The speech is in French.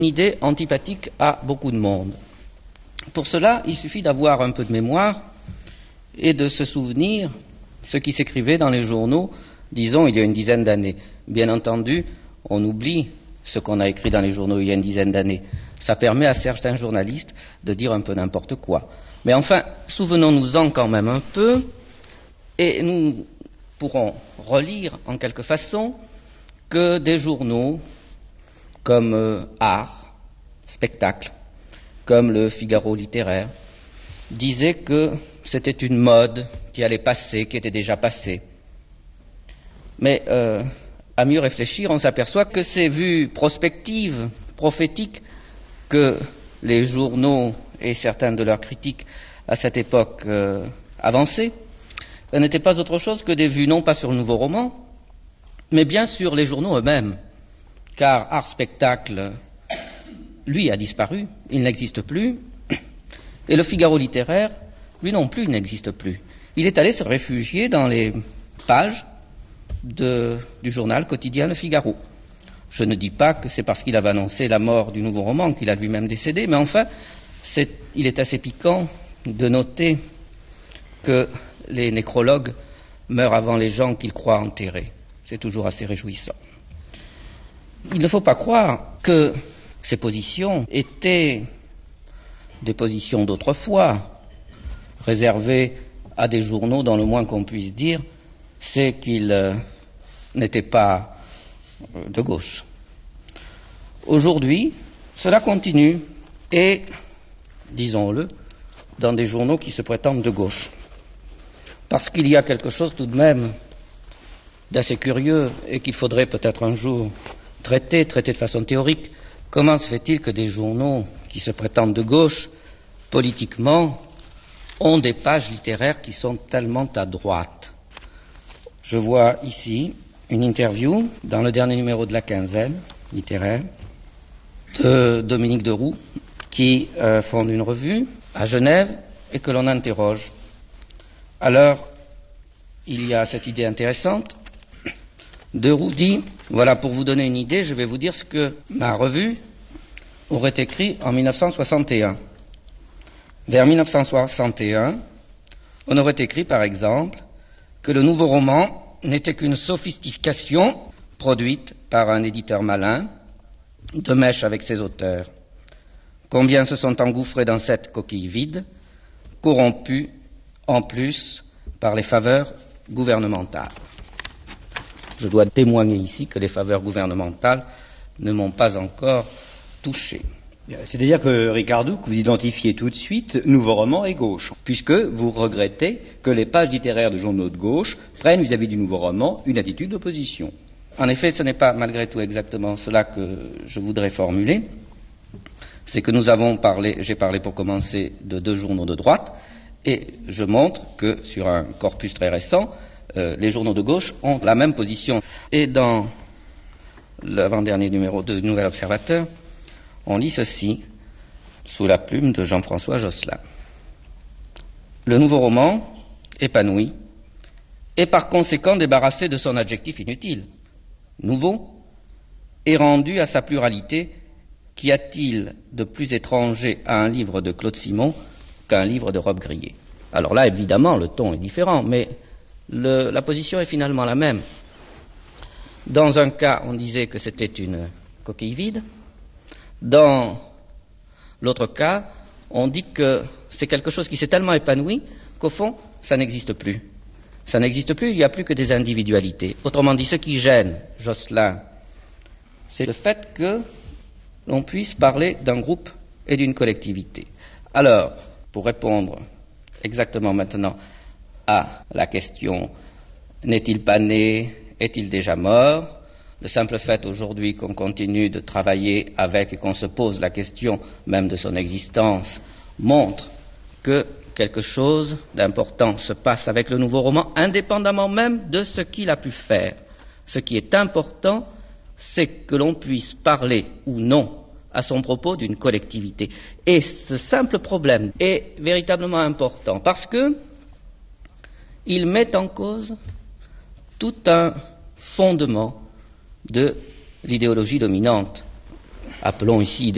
une idée antipathique à beaucoup de monde. Pour cela, il suffit d'avoir un peu de mémoire et de se souvenir ce qui s'écrivait dans les journaux, disons, il y a une dizaine d'années. Bien entendu, on oublie ce qu'on a écrit dans les journaux il y a une dizaine d'années. Ça permet à certains journalistes de dire un peu n'importe quoi. Mais enfin, souvenons-nous-en quand même un peu, et nous pourrons relire en quelque façon que des journaux comme Art, Spectacle, comme le Figaro littéraire, disaient que c'était une mode qui allait passer, qui était déjà passée. Mais à mieux réfléchir, on s'aperçoit que ces vues prospectives, prophétiques, que les journaux et certains de leurs critiques à cette époque avançaient, n'étaient pas autre chose que des vues non pas sur le nouveau roman, mais bien sur les journaux eux-mêmes. Car Art Spectacle, lui, a disparu, il n'existe plus, et le Figaro littéraire, lui non plus, il n'existe plus. Il est allé se réfugier dans les pages du journal quotidien Le Figaro. Je ne dis pas que c'est parce qu'il avait annoncé la mort du nouveau roman qu'il a lui-même décédé, mais enfin, il est assez piquant de noter que les nécrologues meurent avant les gens qu'ils croient enterrés. C'est toujours assez réjouissant. Il ne faut pas croire que ces positions étaient des positions d'autrefois, réservées à des journaux dont le moins qu'on puisse dire, c'est qu'ils n'étaient pas de gauche. Aujourd'hui, cela continue, et, disons-le, dans des journaux qui se prétendent de gauche. Parce qu'il y a quelque chose tout de même d'assez curieux et qu'il faudrait peut-être un jour traiter de façon théorique. Comment se fait-il que des journaux qui se prétendent de gauche, politiquement, ont des pages littéraires qui sont tellement à droite? Je vois ici une interview dans le dernier numéro de la Quinzaine littéraire de Dominique Deroux, qui fonde une revue à Genève et que l'on interroge. Alors, il y a cette idée intéressante. Deroux dit, voilà, pour vous donner une idée, je vais vous dire ce que ma revue aurait écrit en 1961. Vers 1961, on aurait écrit, par exemple, que le nouveau roman n'était qu'une sophistication produite par un éditeur malin, de mèche avec ses auteurs. Combien se sont engouffrés dans cette coquille vide, corrompus en plus par les faveurs gouvernementales. Je dois témoigner ici que les faveurs gouvernementales ne m'ont pas encore touché. C'est-à-dire que, Ricardo, que vous identifiez tout de suite nouveau roman et gauche, puisque vous regrettez que les pages littéraires de journaux de gauche prennent vis-à-vis du nouveau roman une attitude d'opposition. En effet, ce n'est pas malgré tout exactement cela que je voudrais formuler. C'est que j'ai parlé pour commencer de deux journaux de droite, et je montre que sur un corpus très récent, les journaux de gauche ont la même position. Et dans l'avant-dernier numéro de Nouvel Observateur, on lit ceci, sous la plume de Jean-François Josselin. Le nouveau roman, épanoui, est par conséquent débarrassé de son adjectif inutile. Nouveau, est rendu à sa pluralité. Qu'y a-t-il de plus étranger à un livre de Claude Simon qu'un livre de Rob Grillet? Alors là, évidemment, le ton est différent, mais la position est finalement la même. Dans un cas, on disait que c'était une coquille vide. Dans l'autre cas, on dit que c'est quelque chose qui s'est tellement épanoui qu'au fond, ça n'existe plus. Ça n'existe plus, il n'y a plus que des individualités. Autrement dit, ce qui gêne Josselin, c'est le fait que l'on puisse parler d'un groupe et d'une collectivité. Alors, pour répondre exactement maintenant à la question « N'est-il pas né? Est-il déjà mort ?» Le simple fait aujourd'hui qu'on continue de travailler avec et qu'on se pose la question même de son existence montre que quelque chose d'important se passe avec le nouveau roman, indépendamment même de ce qu'il a pu faire. Ce qui est important, c'est que l'on puisse parler ou non à son propos d'une collectivité. Et ce simple problème est véritablement important parce que il met en cause tout un fondement de l'idéologie dominante. Appelons ici